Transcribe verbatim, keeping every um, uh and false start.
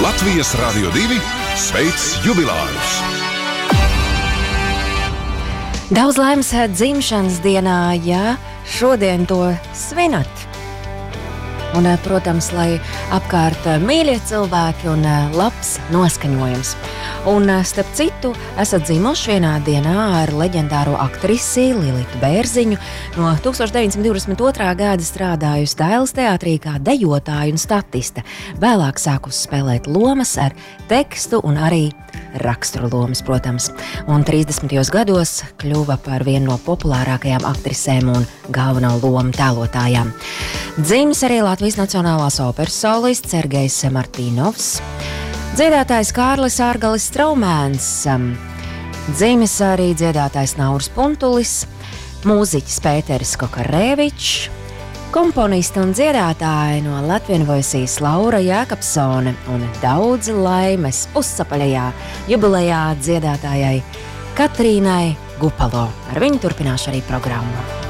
Latvijas Radio divi sveic jubilārus! Daudz laimes dzimšanas dienā, ja šodien to svinat. Un, protams, lai apkārt mīļie cilvēki un labs noskaņojums. Un, starp citu, esat dzimuši vienā dienā ar leģendāro aktrisi Lilitu Bērziņu. No tūkstoš deviņsimt divdesmit otrā gada strādājusi Dailes teātrī kā dejotāja un statiste. Vēlāk sākusi spēlēt lomas ar tekstu un arī raksturu lomas, protams. Un trīsdesmitajos gados kļuva par vienu no populārākajām aktrisēm un galveno lomu tēlotājām. Dzimis arī Latvijas Nacionālās operas solists Sergejs Martīnovs, dziedātājs Kārlis Ārgalis Straumēns, dzimis arī dziedātājs Nauris Puntulis, mūziķis Pēteris Kokarēvičs, komponisti un dziedātāji no Latvian Voices Laura Jākapsone un daudz laimes pussapaļajā jubilejā dziedātājai Katrīnai Gupalo. Ar viņu turpināšu arī programmu.